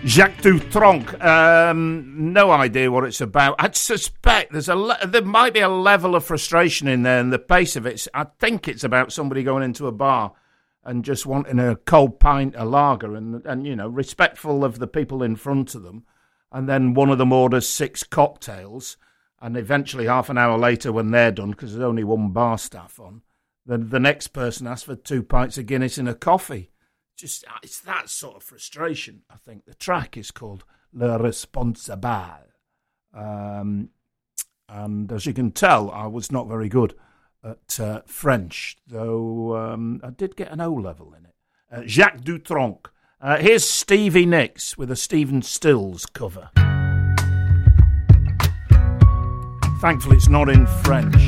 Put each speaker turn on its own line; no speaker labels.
Jacques Dutronc. No idea what it's about. I'd suspect there might be a level of frustration in there, and the pace of it. I think it's about somebody going into a bar and just wanting a cold pint of lager, and you know, respectful of the people in front of them. And then one of them orders 6 cocktails, and eventually, half an hour later, when they're done, because there's only one bar staff on, the next person asks for 2 pints of Guinness and a coffee. It's that sort of frustration. I think the track is called Le Responsable. And as you can tell, I was not very good at French, though I did get an O level in it. Jacques Dutronc. Here's Stevie Nicks with a Stephen Stills cover. Thankfully, it's not in French.